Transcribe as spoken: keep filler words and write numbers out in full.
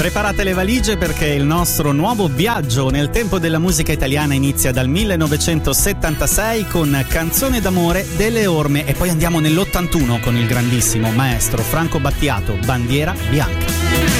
Preparate le valigie perché il nostro nuovo viaggio nel tempo della musica italiana inizia dal millenovecentosettantasei con Canzone d'amore delle Orme e poi andiamo nell'ottantuno con il grandissimo maestro Franco Battiato, Bandiera bianca.